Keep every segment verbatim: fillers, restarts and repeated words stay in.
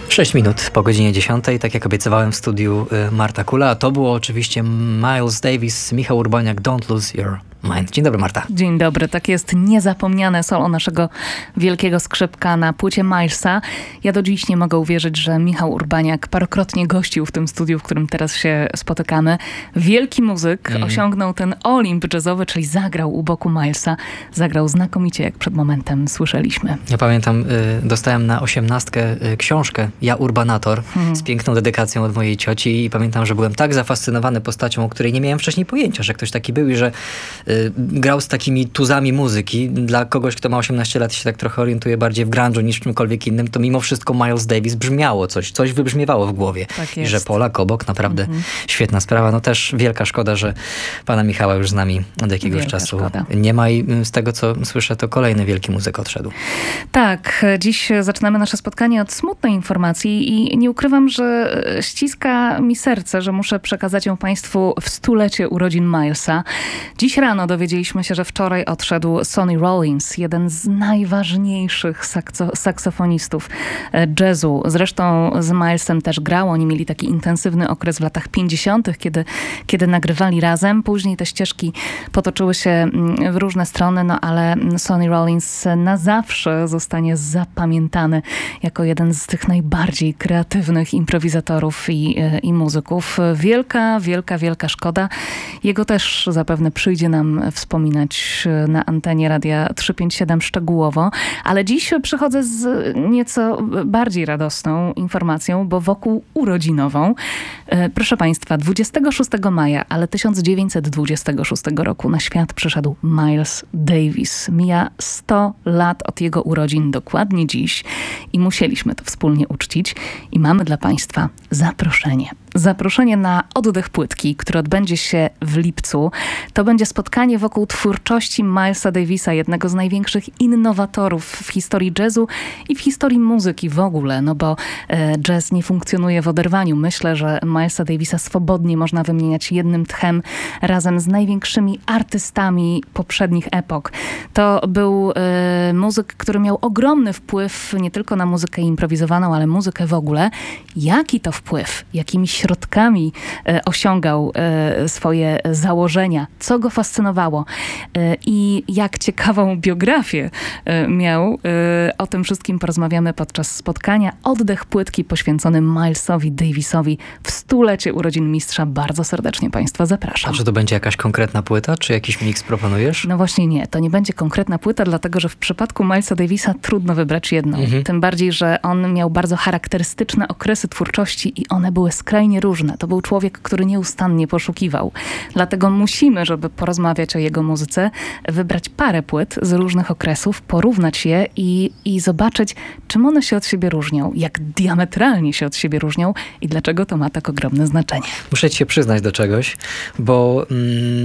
sześć minut po godzinie dziesiątej, tak jak obiecywałem w studiu Marta Kula, a to było oczywiście Miles Davis, Michał Urbaniak, Don't Lose Your Mind. Dzień dobry, Marta. Dzień dobry. Tak jest, niezapomniane solo naszego wielkiego skrzypka na płycie Milesa. Ja do dziś nie mogę uwierzyć, że Michał Urbaniak parokrotnie gościł w tym studiu, w którym teraz się spotykamy. Wielki muzyk, mm. osiągnął ten Olimp jazzowy, czyli zagrał u boku Milesa. Zagrał znakomicie, jak przed momentem słyszeliśmy. Ja pamiętam, y, dostałem na osiemnastkę y, książkę Ja Urbanator mm. z piękną dedykacją od mojej cioci i pamiętam, że byłem tak zafascynowany postacią, o której nie miałem wcześniej pojęcia, że ktoś taki był i że y, grał z takimi tuzami muzyki. Dla kogoś, kto ma osiemnaście lat i się tak trochę orientuje bardziej w grunge'u niż w czymkolwiek innym, to mimo wszystko Miles Davis brzmiało coś, coś wybrzmiewało w głowie. Tak I że Polak obok, naprawdę mm-hmm. świetna sprawa. No też wielka szkoda, że pana Michała już z nami od jakiegoś wielka czasu szkoda. Nie ma i z tego, co słyszę, to kolejny wielki muzyk odszedł. Tak, dziś zaczynamy nasze spotkanie od smutnej informacji i nie ukrywam, że ściska mi serce, że muszę przekazać ją państwu w stulecie urodzin Milesa. Dziś rano dowiedzieliśmy się, że wczoraj odszedł Sonny Rollins, jeden z najważniejszych sakso- saksofonistów jazzu. Zresztą z Milesem też grał. Oni mieli taki intensywny okres w latach pięćdziesiątych, kiedy, kiedy nagrywali razem. Później te ścieżki potoczyły się w różne strony, no ale Sonny Rollins na zawsze zostanie zapamiętany jako jeden z tych najbardziej kreatywnych improwizatorów i, i muzyków. Wielka, wielka, wielka szkoda. Jego też zapewne przyjdzie nam wspominać na antenie Radia trzysta pięćdziesiąt siedem szczegółowo, ale dziś przychodzę z nieco bardziej radosną informacją, bo wokół urodzinową. Proszę Państwa, dwudziestego szóstego maja, ale tysiąc dziewięćset dwudziestego szóstego roku na świat przyszedł Miles Davis. Mija sto lat od jego urodzin dokładnie dziś i musieliśmy to wspólnie uczcić i mamy dla Państwa zaproszenie. Zaproszenie na oddech płytki, które odbędzie się w lipcu. To będzie spotkanie wokół twórczości Milesa Davisa, jednego z największych innowatorów w historii jazzu i w historii muzyki w ogóle, no bo e, jazz nie funkcjonuje w oderwaniu. Myślę, że Milesa Davisa swobodnie można wymieniać jednym tchem razem z największymi artystami poprzednich epok. To był e, muzyk, który miał ogromny wpływ nie tylko na muzykę improwizowaną, ale muzykę w ogóle. Jaki to wpływ? Jakimi środkami e, osiągał e, swoje założenia? Co go fascynowało? E, I jak ciekawą biografię e, miał? E, o tym wszystkim porozmawiamy podczas spotkania. Oddech płytki poświęcony Milesowi Davisowi w stulecie urodzin mistrza. Bardzo serdecznie Państwa zapraszam. A czy to będzie jakaś konkretna płyta, czy jakiś mix proponujesz? No właśnie nie. To nie będzie konkretna płyta, dlatego że w przypadku Milesa Davisa trudno wybrać jedną. Mhm. Tym bardziej, że on miał bardzo charakterystyczne okresy twórczości i one były skrajnie różne. To był człowiek, który nieustannie poszukiwał. Dlatego musimy, żeby porozmawiać o jego muzyce, wybrać parę płyt z różnych okresów, porównać je i, i zobaczyć, czym one się od siebie różnią, jak diametralnie się od siebie różnią i dlaczego to ma tak ogromne znaczenie. Muszę ci się przyznać do czegoś, bo mm,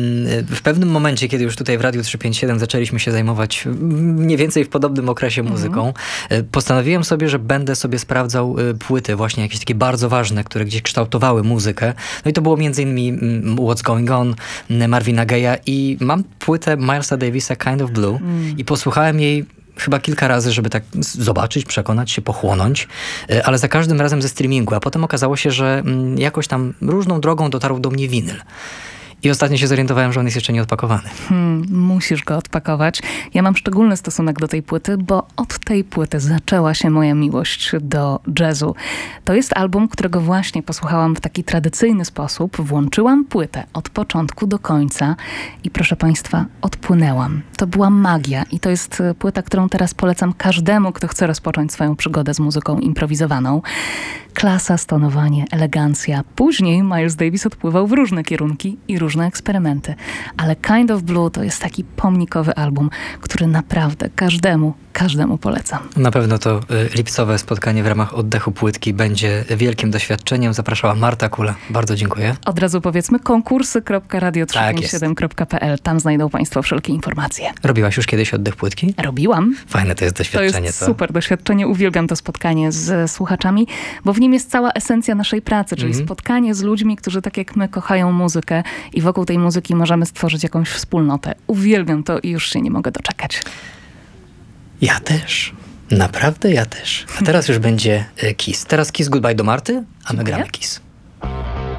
w pewnym momencie, kiedy już tutaj w Radiu trzysta pięćdziesiąt siedem zaczęliśmy się zajmować mniej więcej w podobnym okresie muzyką, mhm. postanowiłem sobie, że będę sobie sprawdzał płyty właśnie jakieś takie bardzo ważne, które gdzieś kształtowały muzykę. No i to było między innymi What's Going On, Marvina Gaye'a i mam płytę Milesa Davisa Kind of Blue mm. i posłuchałem jej chyba kilka razy, żeby tak zobaczyć, przekonać się, pochłonąć, ale za każdym razem ze streamingu, a potem okazało się, że jakoś tam różną drogą dotarł do mnie winyl. I ostatnio się zorientowałem, że on jest jeszcze nie odpakowany. Hmm, musisz go odpakować. Ja mam szczególny stosunek do tej płyty, bo od tej płyty zaczęła się moja miłość do jazzu. To jest album, którego właśnie posłuchałam w taki tradycyjny sposób. Włączyłam płytę od początku do końca i proszę Państwa, odpłynęłam. To była magia i to jest płyta, którą teraz polecam każdemu, kto chce rozpocząć swoją przygodę z muzyką improwizowaną. Klasa, stonowanie, elegancja. Później Miles Davis odpływał w różne kierunki i różne eksperymenty. Ale Kind of Blue to jest taki pomnikowy album, który naprawdę każdemu, każdemu polecam. Na pewno to y, lipcowe spotkanie w ramach oddechu płytki będzie wielkim doświadczeniem. Zapraszała Marta Kula. Bardzo dziękuję. Od razu powiedzmy konkursy kropka radio trzysta pięćdziesiąt siedem kropka p l. Tam znajdą Państwo wszelkie informacje. Robiłaś już kiedyś oddech płytki? Robiłam. Fajne to jest doświadczenie. To jest co? super doświadczenie. Uwielbiam to spotkanie z słuchaczami, bo w nim jest cała esencja naszej pracy, czyli mm-hmm. spotkanie z ludźmi, którzy tak jak my kochają muzykę i wokół tej muzyki możemy stworzyć jakąś wspólnotę. Uwielbiam to i już się nie mogę doczekać. Ja też. Naprawdę ja też. A teraz już będzie Kiss. Teraz Kiss Goodbye do Marty, a my Dziękuję. gramy Kiss.